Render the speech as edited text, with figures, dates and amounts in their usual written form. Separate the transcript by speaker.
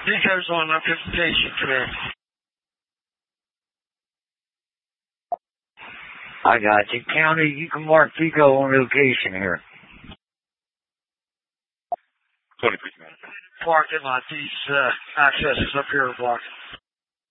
Speaker 1: Pico's on a visitation trip.
Speaker 2: I got you. County, you can mark Pico on location here.
Speaker 1: 20 please, man. Parking lot, these accesses up here are blocked.